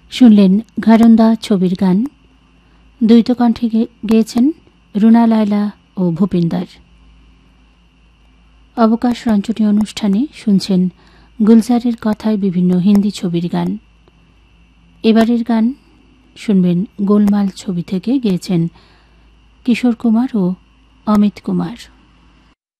শুনলেন ঘারন্দা ছবির গান। দ্বৈতকণ্ঠে গেয়েছেন রুনা লায়লা ও ভূপিন্দর। অবকাশ রঞ্জনী অনুষ্ঠানে শুনছেন গুলজারের কথায় বিভিন্ন হিন্দি ছবির গান। এবারের গান শুনবেন গোলমাল ছবি থেকে, গেয়েছেন কিশোর কুমার ও অমিত কুমার।